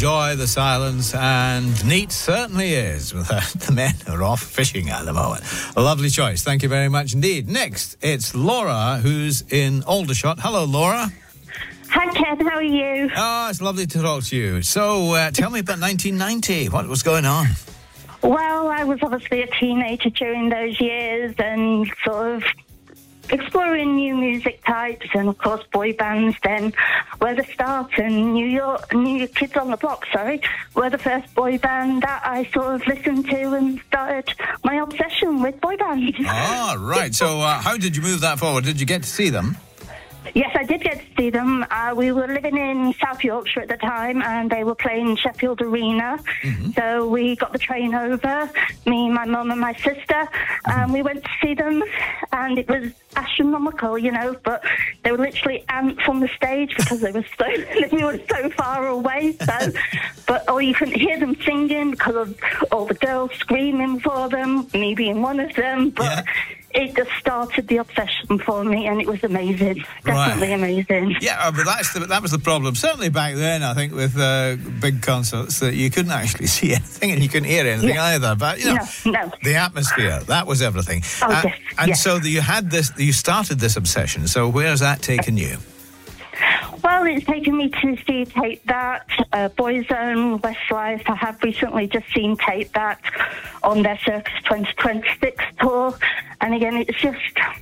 Enjoy the silence, and neat certainly is. The men are off fishing at the moment. A lovely choice. Thank you very much indeed. Next, it's Laura, who's in Aldershot. Hello, Laura. Hi, Ken. How are you? Oh, it's lovely to talk to you. So, tell me about 1990. What was going on? Well, I was obviously a teenager during those years and sort of exploring new music types, and of course boy bands then were the start, and New Kids on the Block, were the first boy band that I sort of listened to and started my obsession with boy bands. Ah, right. So how did you move that forward? Did you get to see them? Yes, I did get to see them. We were living in South Yorkshire at the time, and they were playing Sheffield Arena. Mm-hmm. So we got the train over, me, my mum and my sister, and we went to see them, and it was astronomical, but they were literally ants on the stage because they were so far away. Or you couldn't hear them singing because of all the girls screaming for them, me being one of them. But it just started the obsession for me, and it was amazing. Definitely amazing. Yeah, but that was the problem. Certainly back then, I think, with big concerts, that you couldn't actually see anything and you couldn't hear anything either. But, no. The atmosphere, that was everything. Oh, yes. So you started this obsession. So where's that taken you? Well, it's taken me to see Take That, Boyzone, Westlife. I have recently just seen Take That on their Circus 2026 tour. And again, it's just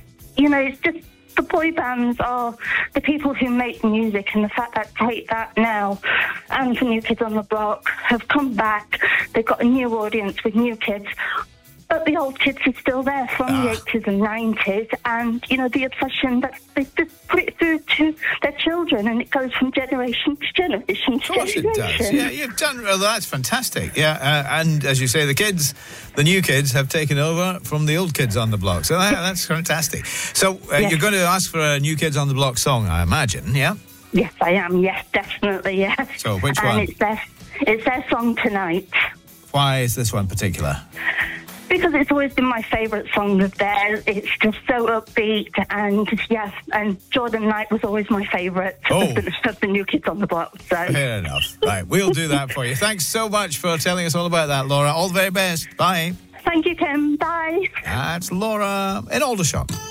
the boy bands are the people who make music, and the fact that Take That now and the New Kids on the Block have come back. They've got a new audience with new kids. But the old kids are still there from the 80s and 90s, and, the obsession that they just put it through to their children, and it goes from generation to generation to generation. Of course it does. Yeah, you've done, well, that's fantastic. Yeah, and as you say, the new kids have taken over from the old kids on the block, so that's fantastic. So you're going to ask for a New Kids on the Block song, I imagine, yeah? Yes, I am, yes, definitely, yes. So which one? And it's their song Tonight. Why is this one particular? Because it's always been my favourite song of theirs. It's just so upbeat, and Jordan Knight was always my favourite of the New Kids on the Block. So. Fair enough. Right, we'll do that for you. Thanks so much for telling us all about that, Laura. All the very best. Bye. Thank you, Kim. Bye. That's Laura in Aldershot.